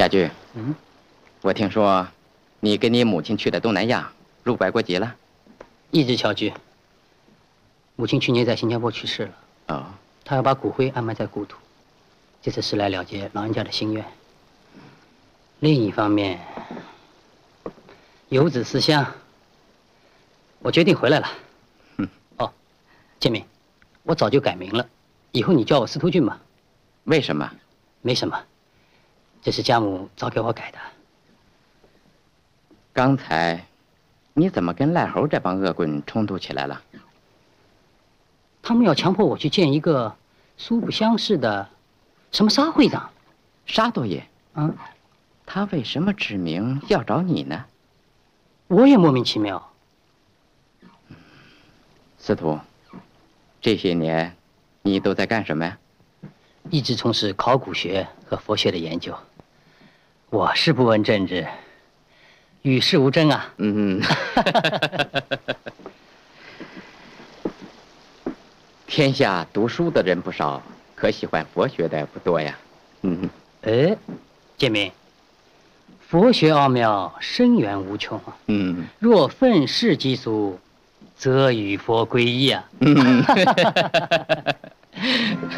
驹，我听说你跟你母亲去的东南亚，入外国籍了。 一直巧驹。母亲去年在新加坡去世了。 哦。 她要把骨灰安埋在故土，这次是来了结老人家的心愿。另一方面，游子思乡，我决定回来了。哦，建明，我早就改名了，以后你叫我司徒俊吧。 为什么？ 没什么，这是家母早给我改的。 刚才，你怎么跟赖猴这帮恶棍冲突起来了？ 他们要强迫我去见一个素不相识的什么沙会长。 沙多爷？ 嗯。 他为什么指名要找你呢？ 我也莫名其妙。 司徒，这些年你都在干什么呀？ 一直从事考古学和佛学的研究。我是不问政治，与世无争啊。 天下读书的人不少，可喜欢佛学的不多呀。 哎，建明，佛学奥妙深远无穷。若愤世嫉俗，则与佛归一啊。